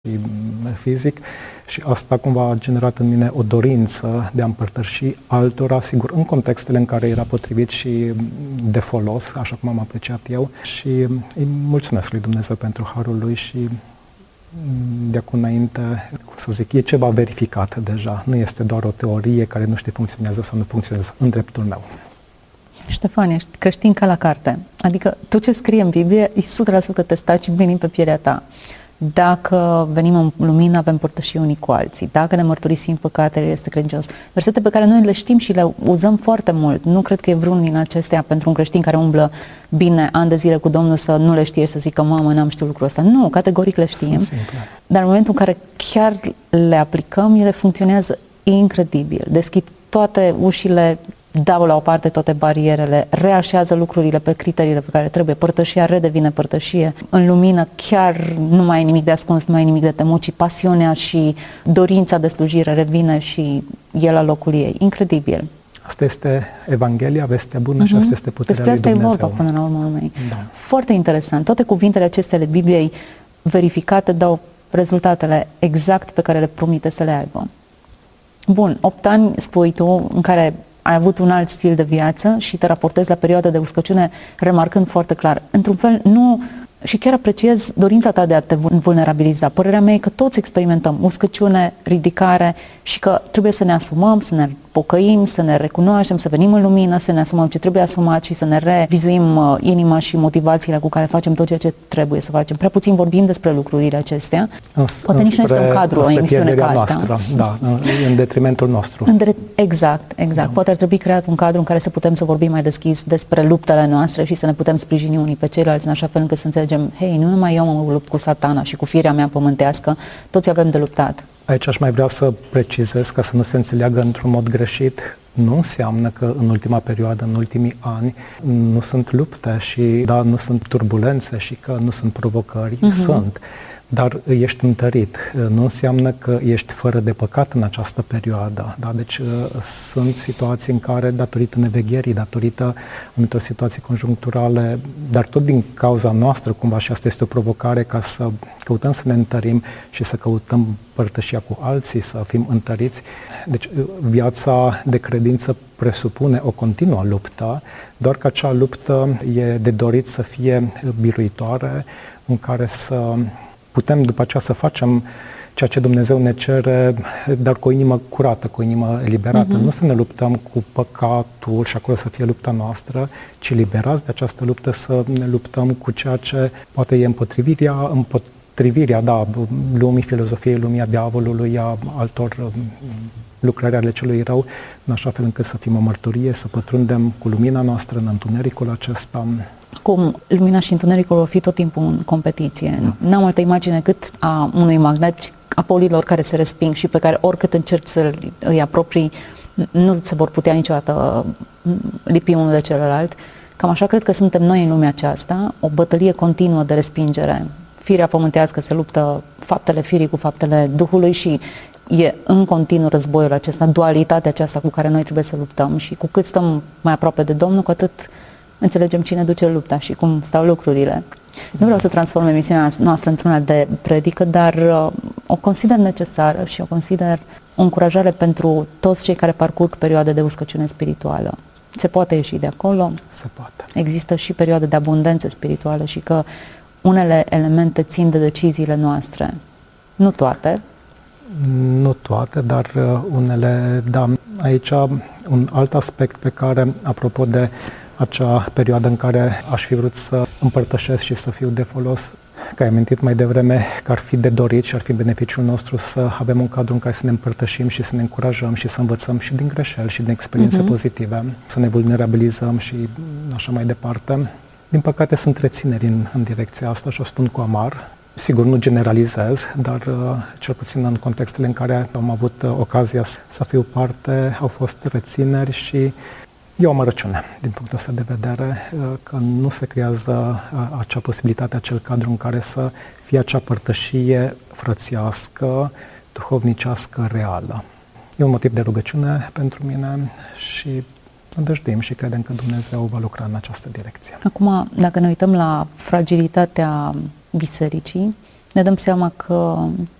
fizic și asta cumva a generat în mine o dorință de a împărtăși altora, sigur, în contextele în care era potrivit și de folos, așa cum am apreciat eu, și îi mulțumesc lui Dumnezeu pentru harul lui și de acum înainte, cum să zic, e ceva verificat deja, nu este doar o teorie care nu știe funcționează sau nu funcționează în dreptul meu. Ștefan, ești creștin ca la carte, adică tot ce scrie în Biblie e 100% testat și împlinim pe pielea ta. Dacă venim în lumină, avem părtășie unii cu alții. Dacă ne mărturisim păcatele, este credincios. Versete pe care noi le știm și le uzăm foarte mult. Nu cred că e vreunul din acestea pentru un creștin care umblă bine ani de zile cu Domnul să nu le știe, să zică, mamă, n-am știut lucrul ăsta. Nu, categoric le știm. Dar în momentul în care chiar le aplicăm, ele funcționează incredibil. Deschid toate ușile, dau la o parte toate barierele, reașează lucrurile pe criteriile pe care trebuie, părtășia redevine părtășie, în lumină chiar nu mai e nimic de ascuns, nu mai e nimic de temut, ci pasiunea și dorința de slujire revine și e la locul ei. Incredibil. Asta este Evanghelia, vestea bună și asta este puterea lui Dumnezeu. Despre asta e vorba până la urmă lumii. Da. Foarte interesant. Toate cuvintele acestea ale Bibliei verificate dau rezultatele exact pe care le promite să le aibă. Bun, 8 ani, spui tu, în care ai avut un alt stil de viață și te raportezi la perioada de uscăciune remarcând foarte clar. Într-un fel, nu... Și chiar apreciez dorința ta de a te vulnerabiliza. Părerea mea e că toți experimentăm uscăciune, ridicare și că trebuie să ne asumăm, să ne pocăim, să ne recunoaștem, să venim în lumină, să ne asumăm ce trebuie asumat și să ne revizuim inima și motivațiile cu care facem tot ceea ce trebuie să facem. Prea puțin vorbim despre lucrurile acestea. Poate nici nu este un cadru, o emisiune ca asta. Noastră, da, în detrimentul nostru. Exact. Da. Poate ar trebui creat un cadru în care să putem să vorbim mai deschis despre luptele noastre și să ne putem sprijini unii pe ceilalți în așa fel încât să înțelegem, hei, nu numai eu mă lupt cu Satana și cu firea mea pământească, toți avem de luptat. Aici aș mai vrea să precizez, ca să nu se înțeleagă într-un mod greșit, nu înseamnă că în ultima perioadă, în ultimii ani, nu sunt lupte și da, nu sunt turbulențe și că nu sunt provocări, sunt. Dar ești întărit. Nu înseamnă că ești fără de păcat în această perioadă. Da? Deci sunt situații în care, datorită nevegherii, datorită anumitor situații conjuncturale, dar tot din cauza noastră, cumva, și asta este o provocare ca să căutăm să ne întărim și să căutăm părtășia cu alții, să fim întăriți. Deci viața de credință presupune o continuă luptă, doar că acea luptă e de dorit să fie biruitoare, în care să putem după aceea să facem ceea ce Dumnezeu ne cere, dar cu o inimă curată, cu o inimă eliberată. Nu să ne luptăm cu păcatul și acolo să fie lupta noastră, ci liberați de această luptă să ne luptăm cu ceea ce poate e împotrivirea lumii, filozofiei lumii, a diavolului, a altor lucrări ale celui rău, în așa fel încât să fim o mărturie, să pătrundem cu lumina noastră în întunericul acesta. Cum lumina și întunericul vor fi tot timpul în competiție. Da. N-am altă imagine cât a unui magnet, a polilor care se resping și pe care oricât încerci să îi apropii, nu se vor putea niciodată lipi unul de celălalt. Cam așa cred că suntem noi în lumea aceasta, o bătălie continuă de respingere. Firea pământească se luptă faptele firii cu faptele Duhului și e în continuu războiul acesta, dualitatea aceasta cu care noi trebuie să luptăm și cu cât stăm mai aproape de Domnul, cu atât înțelegem cine duce lupta și cum stau lucrurile. Nu vreau să transform emisiunea noastră într-una de predică, dar o consider necesară și o consider o încurajare pentru toți cei care parcurg perioade de uscăciune spirituală. Se poate ieși de acolo. Se poate. Există și perioade de abundență spirituală și că unele elemente țin de deciziile noastre. Nu toate. Nu toate, dar unele, da. Aici un alt aspect pe care, apropo de acea perioadă în care aș fi vrut să împărtășesc și să fiu de folos, că ai amintit mai devreme că ar fi de dorit și ar fi beneficiul nostru să avem un cadru în care să ne împărtășim și să ne încurajăm și să învățăm și din greșeli și din experiențe pozitive, să ne vulnerabilizăm și așa mai departe. Din păcate sunt rețineri în direcția asta și o spun cu amar. Sigur, nu generalizez, dar cel puțin în contextele în care am avut ocazia să fiu parte, au fost rețineri și e o amărăciune din punctul ăsta de vedere că nu se creează acea posibilitate, acel cadru în care să fie acea părtășie frățească, duhovnicească, reală. E un motiv de rugăciune pentru mine și îndăjduim și credem că Dumnezeu va lucra în această direcție. Acum, dacă ne uităm la fragilitatea bisericii, ne dăm seama că